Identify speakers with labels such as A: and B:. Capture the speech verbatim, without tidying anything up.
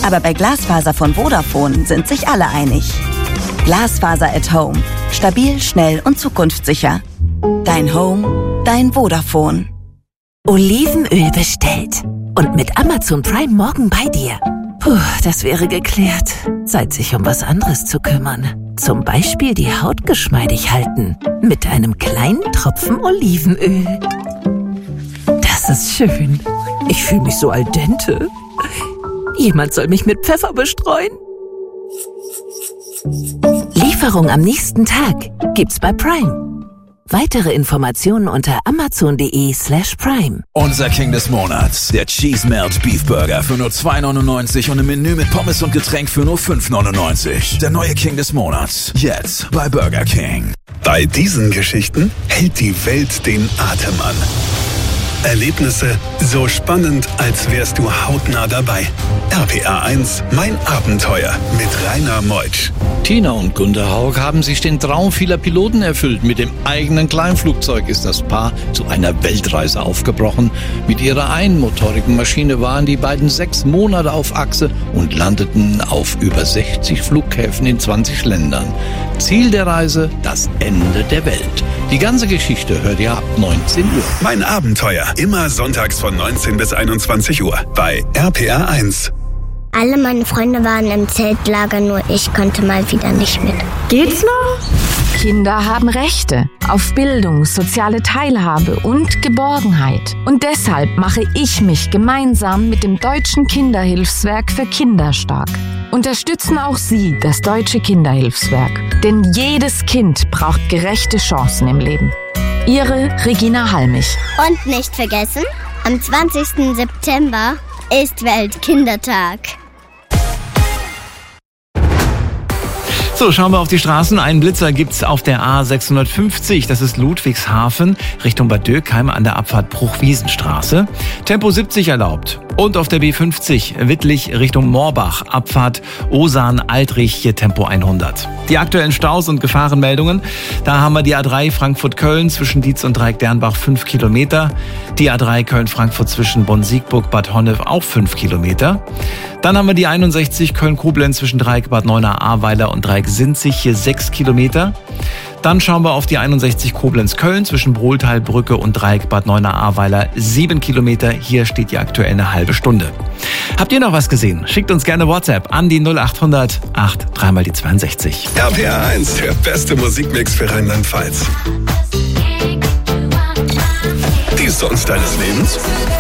A: Aber bei Glasfaser von Vodafone sind sich alle einig. Glasfaser at Home. Stabil, schnell und zukunftssicher. Dein Home, dein Vodafone.
B: Olivenöl bestellt. Und mit Amazon Prime morgen bei dir. Puh, das wäre geklärt. Zeit, sich um was anderes zu kümmern. Zum Beispiel die Haut geschmeidig halten. Mit einem kleinen Tropfen Olivenöl. Das ist schön. Ich fühle mich so al dente. Jemand soll mich mit Pfeffer bestreuen. Lieferung am nächsten Tag gibt's bei Prime. Weitere Informationen unter amazon.de slash prime.
C: Unser King des Monats, der Cheese Melt Beef Burger für nur zwei neunundneunzig und ein Menü mit Pommes und Getränk für nur fünf neunundneunzig. Der neue King des Monats, jetzt bei Burger King.
D: Bei diesen Geschichten hält die Welt den Atem an. Erlebnisse so spannend, als wärst du hautnah dabei. R P R eins, mein Abenteuer mit Rainer Meutsch.
E: Tina und Gunter Haug haben sich den Traum vieler Piloten erfüllt. Mit dem eigenen Kleinflugzeug ist das Paar zu einer Weltreise aufgebrochen. Mit ihrer einmotorigen Maschine waren die beiden sechs Monate auf Achse und landeten auf über sechzig Flughäfen in zwanzig Ländern. Ziel der Reise, das Ende der Welt. Die ganze Geschichte hört ihr ab neunzehn Uhr.
D: Mein Abenteuer, immer sonntags von neunzehn bis einundzwanzig Uhr bei R P R eins.
F: Alle meine Freunde waren im Zeltlager, nur ich konnte mal wieder nicht mit.
G: Geht's noch? Kinder haben Rechte auf Bildung, soziale Teilhabe und Geborgenheit. Und deshalb mache ich mich gemeinsam mit dem Deutschen Kinderhilfswerk für Kinder stark. Unterstützen auch Sie das Deutsche Kinderhilfswerk. Denn jedes Kind braucht gerechte Chancen im Leben. Ihre Regina Halmich.
F: Und nicht vergessen, am zwanzigsten September ist Weltkindertag.
H: So, schauen wir auf die Straßen. Einen Blitzer gibt's auf der A sechshundertfünfzig. Das ist Ludwigshafen Richtung Bad Dürkheim an der Abfahrt Bruchwiesenstraße. Tempo siebzig erlaubt. Und auf der B fünfzig Wittlich Richtung Moorbach. Abfahrt Osan-Altrich, hier Tempo hundert. Die aktuellen Staus und Gefahrenmeldungen. Da haben wir die A drei Frankfurt-Köln zwischen Dietz und Dreieck-Dernbach fünf Kilometer. Die A drei Köln-Frankfurt zwischen Bonn-Siegburg-Bad Honnef auch fünf Kilometer. Dann haben wir die einundsechzig Köln-Koblenz zwischen Dreieck-Bad Neuenahr-Ahrweiler und Dreieck-Sinzig, hier sechs Kilometer. Dann schauen wir auf die einundsechzig Koblenz-Köln zwischen Brohltalbrücke und Dreieck-Bad Neuenahr-Ahrweiler, sieben Kilometer. Hier steht die aktuell eine halbe Stunde. Habt ihr noch was gesehen? Schickt uns gerne WhatsApp an die null acht hundert acht drei mal die zweiundsechzig.
D: R P R eins, der beste Musikmix für Rheinland-Pfalz. Die Songs deines Lebens?